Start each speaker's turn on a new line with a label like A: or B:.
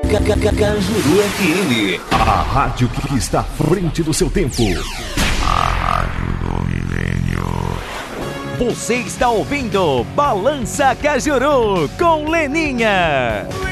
A: Cajuru FM,
B: a rádio que está à frente do seu tempo.
C: A rádio do milênio.
D: Você está ouvindo Balança Cajuru com Leninha.